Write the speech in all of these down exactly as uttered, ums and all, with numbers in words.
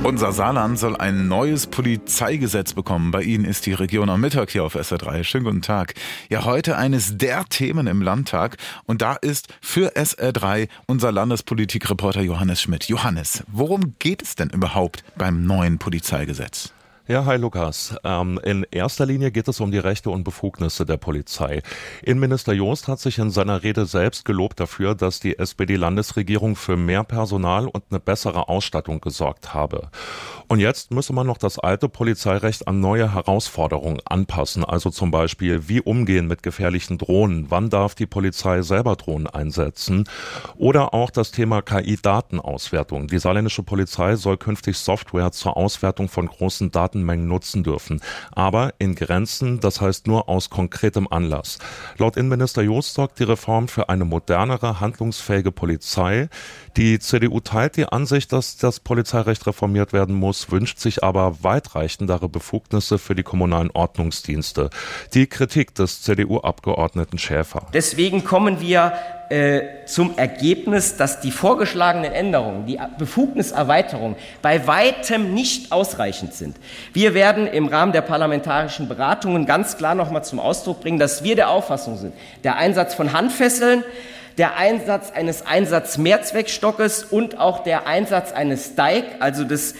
Unser Saarland soll ein neues Polizeigesetz bekommen. Bei Ihnen ist die Region am Mittag hier auf S R drei. Schönen guten Tag. Ja, heute eines der Themen im Landtag. Und da ist für S R drei unser Landespolitikreporter Johannes Schmidt. Johannes, worum geht es denn überhaupt beim neuen Polizeigesetz? Ja, hi Lukas. Ähm, in erster Linie geht es um die Rechte und Befugnisse der Polizei. Innenminister Jost hat sich in seiner Rede selbst gelobt dafür, dass die S P D-Landesregierung für mehr Personal und eine bessere Ausstattung gesorgt habe. Und jetzt müsse man noch das alte Polizeirecht an neue Herausforderungen anpassen. Also zum Beispiel, wie umgehen mit gefährlichen Drohnen? Wann darf die Polizei selber Drohnen einsetzen? Oder auch das Thema K I-Datenauswertung. Die saarländische Polizei soll künftig Software zur Auswertung von großen Daten Mengen nutzen dürfen. Aber in Grenzen, das heißt nur aus konkretem Anlass. Laut Innenminister Jost sorgt die Reform für eine modernere, handlungsfähige Polizei. Die C D U teilt die Ansicht, dass das Polizeirecht reformiert werden muss, wünscht sich aber weitreichendere Befugnisse für die kommunalen Ordnungsdienste. Die Kritik des C D U-Abgeordneten Schäfer. Deswegen kommen wir äh, zum Ergebnis, dass die vorgeschlagenen Änderungen, die Befugniserweiterung, bei weitem nicht ausreichend sind. Wir werden im Rahmen der parlamentarischen Beratungen ganz klar noch mal zum Ausdruck bringen, dass wir der Auffassung sind, der Einsatz von Handfesseln, der Einsatz eines Einsatz-Mehrzweckstockes und auch der Einsatz eines D I C, also des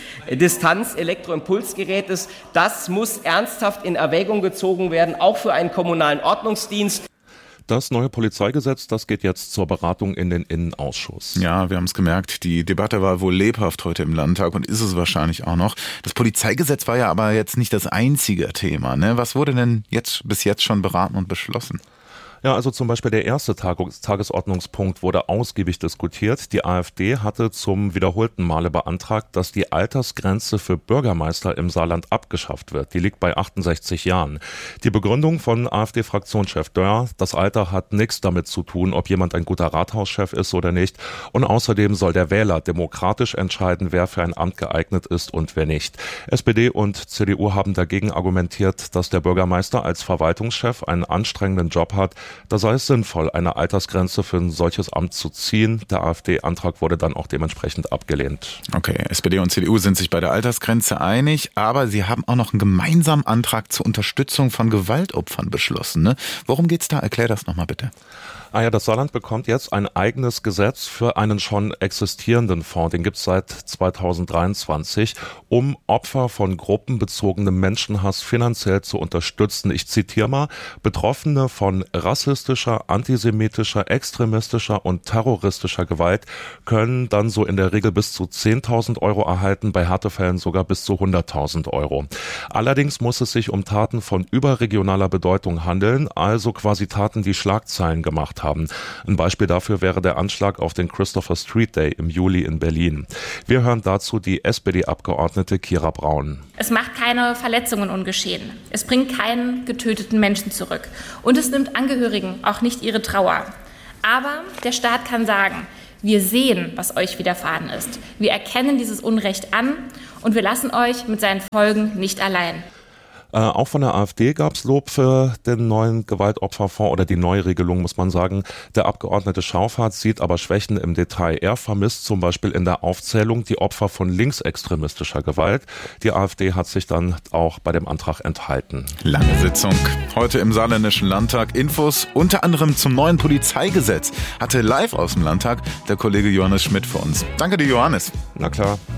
Distanz-Elektroimpulsgerätes, das muss ernsthaft in Erwägung gezogen werden, auch für einen kommunalen Ordnungsdienst. Das neue Polizeigesetz, das geht jetzt zur Beratung in den Innenausschuss. Ja, wir haben es gemerkt, die Debatte war wohl lebhaft heute im Landtag und ist es wahrscheinlich auch noch. Das Polizeigesetz war ja aber jetzt nicht das einzige Thema, ne? Was wurde denn jetzt bis jetzt schon beraten und beschlossen? Ja, also zum Beispiel der erste Tagesordnungspunkt wurde ausgiebig diskutiert. Die AfD hatte zum wiederholten Male beantragt, dass die Altersgrenze für Bürgermeister im Saarland abgeschafft wird. Die liegt bei achtundsechzig Jahren. Die Begründung von AfD-Fraktionschef Dörr: Das Alter hat nichts damit zu tun, ob jemand ein guter Rathauschef ist oder nicht. Und außerdem soll der Wähler demokratisch entscheiden, wer für ein Amt geeignet ist und wer nicht. S P D und C D U haben dagegen argumentiert, dass der Bürgermeister als Verwaltungschef einen anstrengenden Job hat. Da sei es sinnvoll, eine Altersgrenze für ein solches Amt zu ziehen. Der AfD-Antrag wurde dann auch dementsprechend abgelehnt. Okay, S P D und C D U sind sich bei der Altersgrenze einig, aber sie haben auch noch einen gemeinsamen Antrag zur Unterstützung von Gewaltopfern beschlossen, ne? Worum geht's da? Erklär das nochmal bitte. Ah ja, das Saarland bekommt jetzt ein eigenes Gesetz für einen schon existierenden Fonds. Den gibt es seit zweitausenddreiundzwanzig, um Opfer von gruppenbezogenem Menschenhass finanziell zu unterstützen. Ich zitiere mal: Betroffene von rassistischer, antisemitischer, extremistischer und terroristischer Gewalt können dann so in der Regel bis zu zehntausend Euro erhalten, bei Härtefällen sogar bis zu hunderttausend Euro. Allerdings muss es sich um Taten von überregionaler Bedeutung handeln, also quasi Taten, die Schlagzeilen gemacht haben. Haben. Ein Beispiel dafür wäre der Anschlag auf den Christopher Street Day im Juli in Berlin. Wir hören dazu die S P D-Abgeordnete Kira Braun. Es macht keine Verletzungen ungeschehen. Es bringt keinen getöteten Menschen zurück. Und es nimmt Angehörigen auch nicht ihre Trauer. Aber der Staat kann sagen: Wir sehen, was euch widerfahren ist. Wir erkennen dieses Unrecht an und wir lassen euch mit seinen Folgen nicht allein. Äh, auch von der AfD gab es Lob für den neuen Gewaltopferfonds oder die Neuregelung, muss man sagen. Der Abgeordnete Schauffart sieht aber Schwächen im Detail. Er vermisst zum Beispiel in der Aufzählung die Opfer von linksextremistischer Gewalt. Die AfD hat sich dann auch bei dem Antrag enthalten. Lange Sitzung heute im Saarländischen Landtag. Infos unter anderem zum neuen Polizeigesetz hatte live aus dem Landtag der Kollege Johannes Schmidt für uns. Danke dir, Johannes. Na klar.